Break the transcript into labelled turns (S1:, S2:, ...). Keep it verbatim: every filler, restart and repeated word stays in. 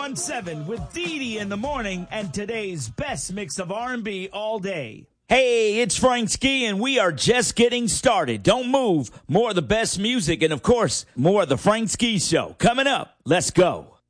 S1: one seven with Dee Dee in the morning and today's best mix of R and B all day. Hey, it's Frank Ski, and we are just getting started. Don't move. More of the best music and, of course, more of the Frank Ski Show. Coming up. Let's go.